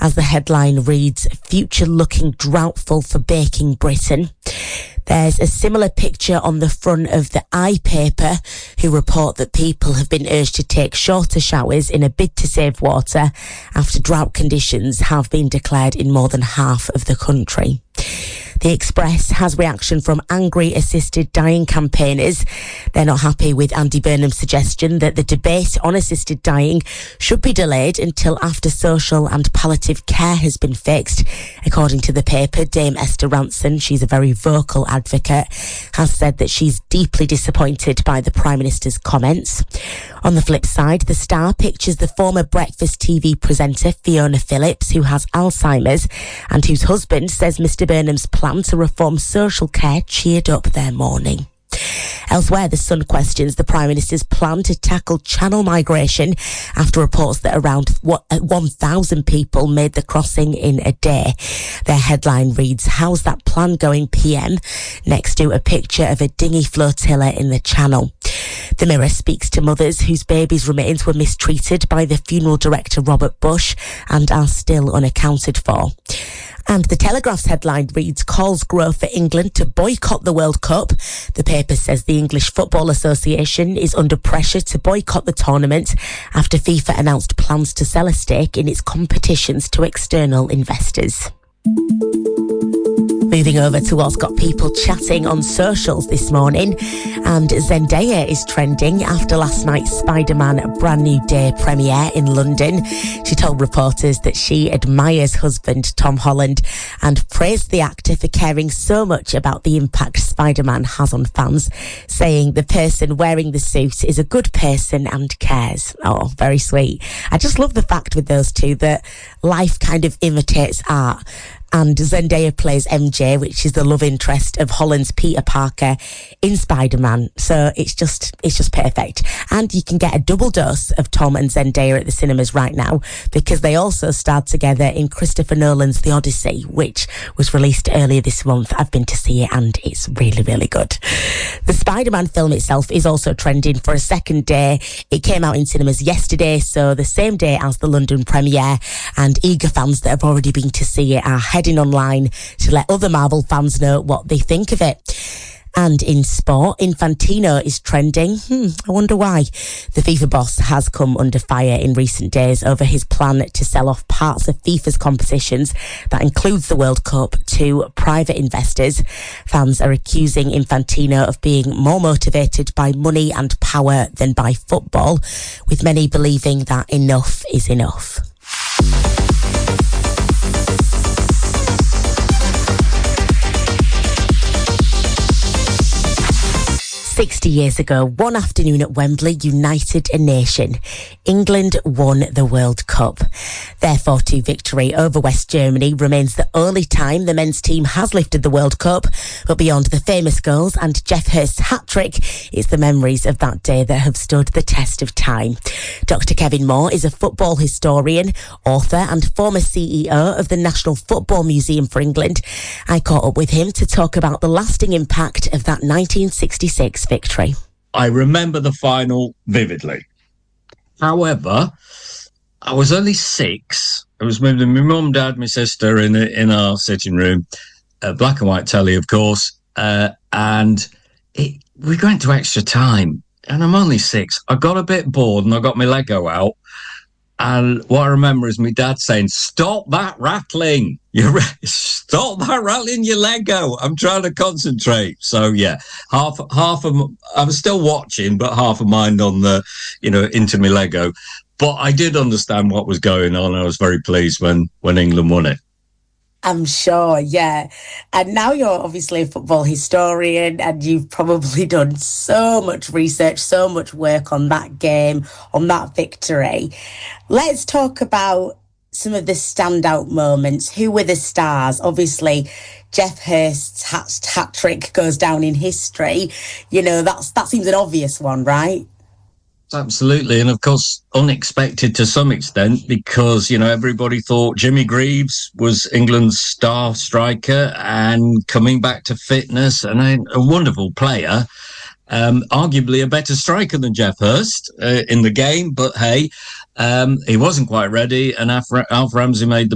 as the headline reads, "Future looking doubtful for baking Britain." There's a similar picture on the front of the iPaper, who report that people have been urged to take shorter showers in a bid to save water after drought conditions have been declared in more than half of the country. The Express has reaction from angry assisted dying campaigners. They're not happy with Andy Burnham's suggestion that the debate on assisted dying should be delayed until after social and palliative care has been fixed. According to the paper, Dame Esther Ranson, she's a very vocal advocate, has said that she's deeply disappointed by the Prime Minister's comments. On the flip side, The Star pictures the former breakfast TV presenter Fiona Phillips, who has Alzheimer's and whose husband says Mr Burnham's plan to reform social care cheered up their morning. Elsewhere, The Sun questions the Prime Minister's plan to tackle channel migration after reports that around 1,000 people made the crossing in a day. Their headline reads, "How's that plan going, PM?" next to a picture of a dinghy flotilla in the Channel. The Mirror speaks to mothers whose babies' remains were mistreated by the funeral director Robert Bush and are still unaccounted for. And The Telegraph's headline reads, "Calls grow for England to boycott the World Cup." The paper says the English Football Association is under pressure to boycott the tournament after FIFA announced plans to sell a stake in its competitions to external investors. Moving over to what's got people chatting on socials this morning, and Zendaya is trending after last night's Spider-Man Brand New Day premiere in London. She told reporters that she admires husband Tom Holland and praised the actor for caring so much about the impact Spider-Man has on fans, saying the person wearing the suit is a good person and cares. Oh, very sweet. I just love the fact with those two that life kind of imitates art. And Zendaya plays MJ, which is the love interest of Holland's Peter Parker in Spider-Man. So it's just perfect. And you can get a double dose of Tom and Zendaya at the cinemas right now, because they also starred together in Christopher Nolan's The Odyssey, which was released earlier this month. I've been to see it and it's really, really good. The Spider-Man film itself is also trending for a second day. It came out in cinemas yesterday, so the same day as the London premiere, and eager fans that have already been to see it are heading online to let other Marvel fans know what they think of it. And in sport, Infantino is trending. I wonder why. The FIFA boss has come under fire in recent days over his plan to sell off parts of FIFA's competitions, that includes the World Cup, to private investors. Fans are accusing Infantino of being more motivated by money and power than by football, with many believing that enough is enough. 60 years ago, one afternoon at Wembley united a nation. England won the World Cup. Their 4-2 victory over West Germany remains the only time the men's team has lifted the World Cup. But beyond the famous goals and Geoff Hurst's hat-trick, it's the memories of that day that have stood the test of time. Dr. Kevin Moore is a football historian, author and former CEO of the National Football Museum for England. I caught up with him to talk about the lasting impact of that 1966 victory. I remember the final vividly. However, I was only 6. I was with my mum, dad, my sister in our sitting room, black and white telly, of course, and we went to extra time. And I'm only 6. I got a bit bored and I got my Lego out. And what I remember is my dad saying, "Stop that rattling! Stop that rattling your Lego! I'm trying to concentrate." So yeah, half of I was still watching, but half of mind on the, into my Lego. But I did understand what was going on. I was very pleased when England won it. I'm sure, yeah. And now you're obviously a football historian and you've probably done so much research, so much work on that game, on that victory. Let's talk about some of the standout moments. Who were the stars? Obviously, Geoff Hurst's hat-trick goes down in history. That seems an obvious one, right? Absolutely. And of course, unexpected to some extent, because, everybody thought Jimmy Greaves was England's star striker and coming back to fitness and a wonderful player, arguably a better striker than Geoff Hurst in the game. But hey, he wasn't quite ready. And Alf Ramsey made the